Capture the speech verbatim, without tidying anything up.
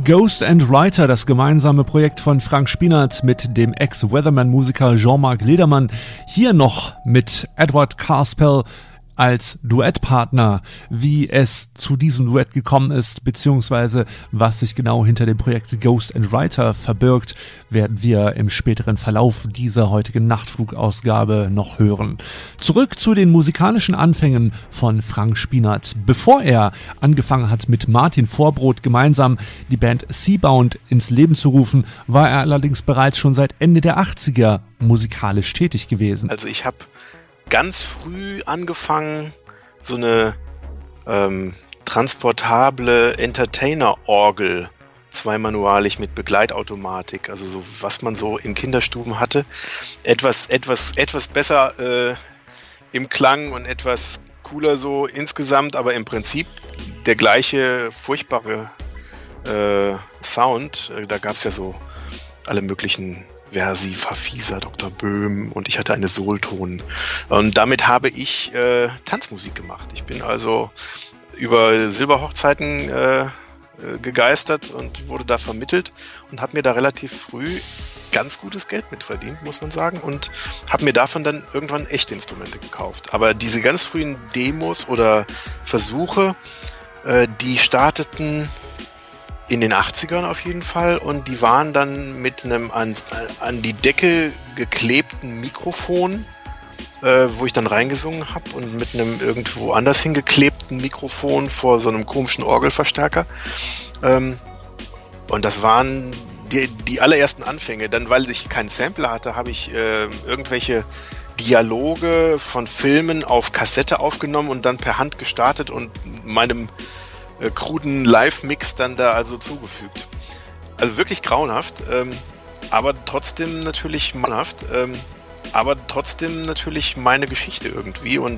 Ghost and Writer, das gemeinsame Projekt von Frank Spinat mit dem Ex-Weatherman-Musiker Jean-Marc Ledermann, hier noch mit Edward Carspel als Duettpartner. Wie es zu diesem Duett gekommen ist, beziehungsweise was sich genau hinter dem Projekt Ghost and Writer verbirgt, werden wir im späteren Verlauf dieser heutigen Nachtflugausgabe noch hören. Zurück zu den musikalischen Anfängen von Frank Spinat. Bevor er angefangen hat, mit Martin Vorbrot gemeinsam die Band Seabound ins Leben zu rufen, war er allerdings bereits schon seit Ende der achtziger musikalisch tätig gewesen. Also ich habe ganz früh angefangen, so eine ähm, transportable Entertainer-Orgel, zweimanualig mit Begleitautomatik, also so was man so in Kinderstuben hatte, etwas etwas etwas besser äh, im Klang und etwas cooler so insgesamt, aber im Prinzip der gleiche furchtbare äh, Sound. Da gab es ja so alle möglichen Versi, Verfieser, Doktor Böhm und ich hatte eine Soulton. Und damit habe ich äh, Tanzmusik gemacht. Ich bin also über Silberhochzeiten äh, gegeistert und wurde da vermittelt und habe mir da relativ früh ganz gutes Geld mit verdient, muss man sagen, und habe mir davon dann irgendwann echte Instrumente gekauft. Aber diese ganz frühen Demos oder Versuche, äh, die starteten in den achtzigern auf jeden Fall und die waren dann mit einem an, an die Decke geklebten Mikrofon, äh, wo ich dann reingesungen habe und mit einem irgendwo anders hingeklebten Mikrofon vor so einem komischen Orgelverstärker. Ähm, und das waren die, die allerersten Anfänge. Dann, weil ich keinen Sampler hatte, habe ich äh, irgendwelche Dialoge von Filmen auf Kassette aufgenommen und dann per Hand gestartet und meinem Äh, kruden Live-Mix dann da also zugefügt. Also wirklich grauenhaft, ähm, aber trotzdem natürlich mannhaft, ähm, aber trotzdem natürlich meine Geschichte irgendwie und